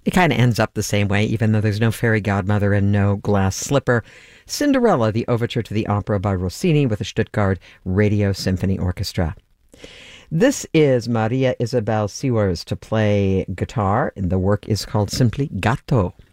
It kind of ends up the same way, even though there's no fairy godmother and no glass slipper. Cinderella, the overture to the opera by Rossini with the Stuttgart Radio Symphony Orchestra. This is Maria Isabel Sewers to play guitar, and the work is called simply Gatto.